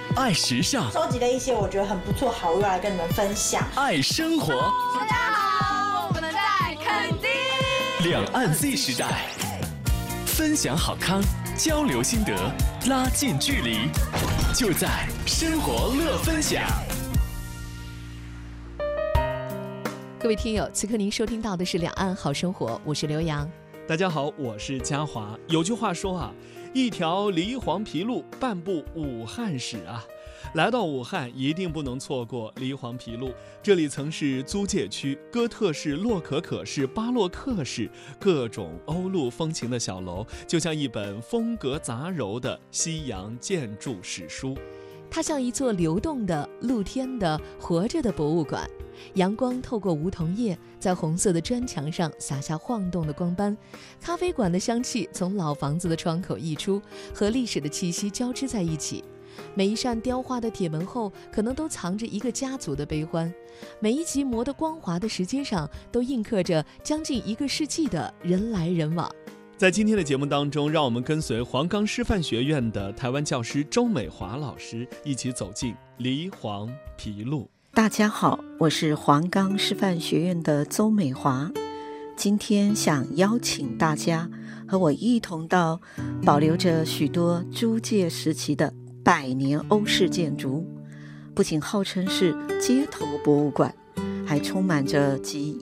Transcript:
爱时尚， 收集了一些我觉得很不错好物来跟你们分享。 爱生活。 大家好，我们在垦丁。 两岸 Z 时代，分享好康，交流心得，拉近距离，就在生活乐分享。 各位听友，此刻您收听到的是两岸好生活，我是刘洋。 大家好，我是嘉华。有句话说啊，一条梨黄皮路，半部武汉史啊。来到武汉，一定不能错过梨黄皮路。这里曾是租界区，哥特式、洛可可式、巴洛克式，各种欧陆风情的小楼，就像一本风格杂糅的西洋建筑史书。 它像一座流动的、露天的、活着的博物馆。阳光透过梧桐叶，在红色的砖墙上洒下晃动的光斑。咖啡馆的香气从老房子的窗口溢出，和历史的气息交织在一起。每一扇雕花的铁门后，可能都藏着一个家族的悲欢。每一级磨得光滑的石阶上，都印刻着将近1个世纪的人来人往。 在今天的节目当中，让我们跟随黄冈师范学院的台湾教师周美华老师一起走进梨黄皮路。 大家好，我是黄冈师范学院的周美华。今天想邀请大家和我一同到保留着许多租界时期的100年欧式建筑，不仅号称是街头博物馆，还充满着集